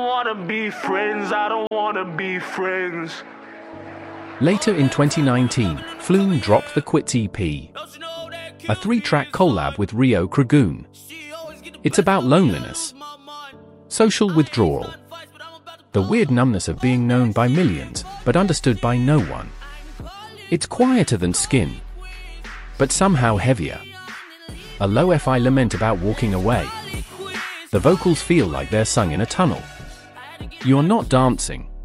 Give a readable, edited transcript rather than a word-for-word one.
wanna be friends, I don't wanna be friends. Later in 2019, Flume dropped the Quits EP, a 3-track collab with Rio Cragoon. It's about loneliness, social withdrawal, the weird numbness of being known by millions, but understood by no one. It's quieter than Skin, but somehow heavier. A lo-fi lament about walking away. The vocals feel like they're sung in a tunnel. You're not dancing.